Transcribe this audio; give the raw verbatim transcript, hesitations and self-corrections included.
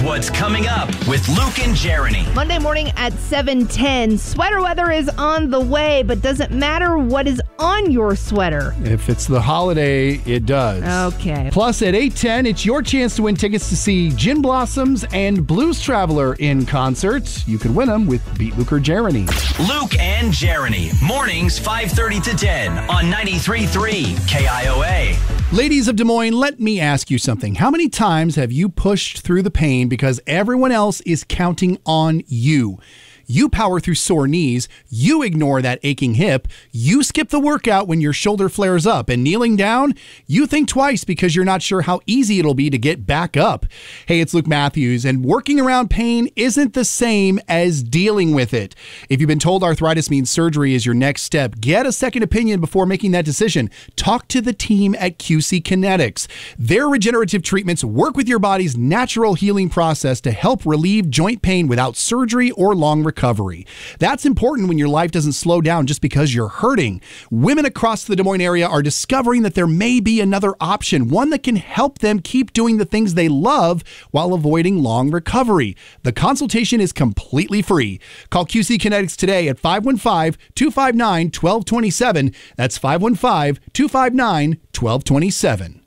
what's coming up with Luke and Jeremy. Monday morning at seven ten. Sweater weather is on the way, but doesn't matter what is on your sweater. If it's the holiday, it does. Okay. Plus, at eight ten, it's your chance to win tickets to see Gin Blossoms and Blues Traveler in concert. You could win them with Beat Luke or Jeremy. Luke and Jeremy. Mornings five thirty to ten on ninety-three point three K I O A. Ladies of Des Moines, let me ask you something. How many times have you pushed through the pain because everyone else is counting on you? You power through sore knees, you ignore that aching hip, you skip the workout when your shoulder flares up, and kneeling down, you think twice because you're not sure how easy it'll be to get back up. Hey, it's Luke Matthews, and working around pain isn't the same as dealing with it. If you've been told arthritis means surgery is your next step, get a second opinion before making that decision. Talk to the team at Q C Kinetics. Their regenerative treatments work with your body's natural healing process to help relieve joint pain without surgery or long recovery. Recovery. That's important when your life doesn't slow down just because you're hurting. Women across the Des Moines area are discovering that there may be another option, one that can help them keep doing the things they love while avoiding long recovery. The consultation is completely free. Call Q C Kinetics today at five one five, two five nine, one two two seven. That's five one five, two five nine, one two two seven.